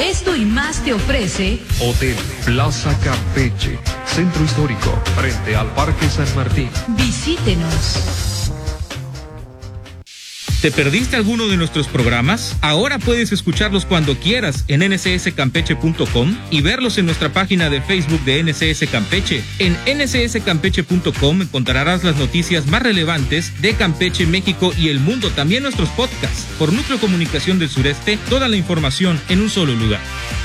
Esto y más te ofrece Hotel Plaza Campeche, Centro Histórico, frente al Parque San Martín. Visítenos. ¿Te perdiste alguno de nuestros programas? Ahora puedes escucharlos cuando quieras en ncscampeche.com y verlos en nuestra página de Facebook de NCS Campeche. En ncscampeche.com encontrarás las noticias más relevantes de Campeche, México y el mundo. También nuestros podcasts. Por Núcleo Comunicación del Sureste, toda la información en un solo lugar.